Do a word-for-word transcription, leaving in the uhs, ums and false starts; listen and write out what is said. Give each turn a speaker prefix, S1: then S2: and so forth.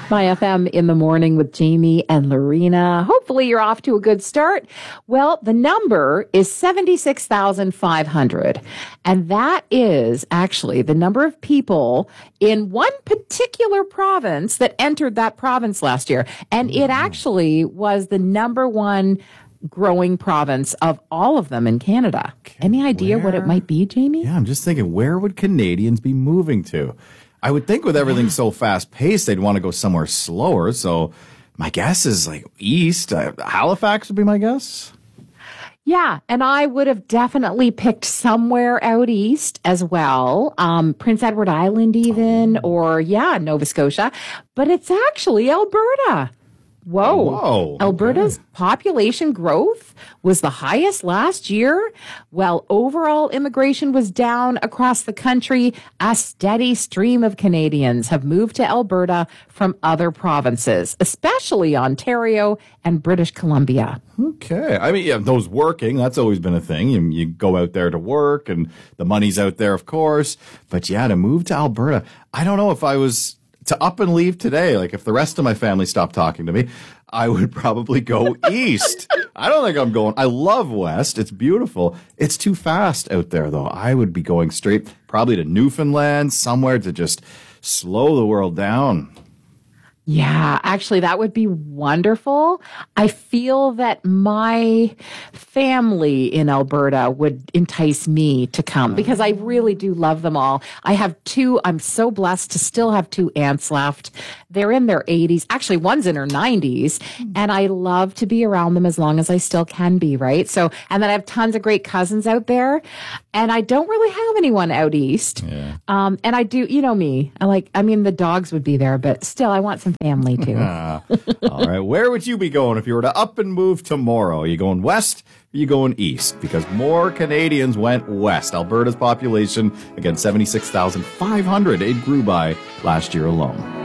S1: My F M in the morning with Jamie and Lorena. Hopefully you're off to a good start. Well, the number is seventy-six thousand five hundred. And that is actually the number of people in one particular province that entered that province last year. And it actually was the number one growing province of all of them in Canada. Okay, any idea where? What it might be, Jamie?
S2: Yeah, I'm just thinking, where would Canadians be moving to? I would think with everything yeah. so fast-paced, they'd want to go somewhere slower. So my guess is like east. Uh, Halifax would be my guess.
S1: Yeah, and I would have definitely picked somewhere out east as well. Um, Prince Edward Island even, oh. or yeah, Nova Scotia. But it's actually Alberta. Whoa.
S2: Whoa.
S1: Alberta's
S2: okay.
S1: population growth was the highest last year, while overall immigration was down across the country. A steady stream of Canadians have moved to Alberta from other provinces, especially Ontario and British Columbia.
S2: Okay. I mean, yeah, those working, that's always been a thing. You, you go out there to work and the money's out there, of course. But yeah, to move to Alberta, I don't know if I was to up and leave today, like if the rest of my family stopped talking to me, I would probably go east. I don't think I'm going. I love west. It's beautiful. It's too fast out there, though. I would be going straight probably to Newfoundland, somewhere to just slow the world down.
S1: Yeah, actually, that would be wonderful. I feel that my family in Alberta would entice me to come because I really do love them all. I have two, I'm so blessed to still have two aunts left. They're in their eighties. Actually, one's in her nineties, and I love to be around them as long as I still can be, right? So, and then I have tons of great cousins out there, and I don't really have anyone out east.
S2: Yeah.
S1: Um, and I do, you know me, I like, I mean, the dogs would be there, but still, I want some family too.
S2: All right. Where would you be going if you were to up and move tomorrow? Are you going west or are you going east? Because more Canadians went west. Alberta's population, again, seventy-six thousand five hundred. It grew by last year alone.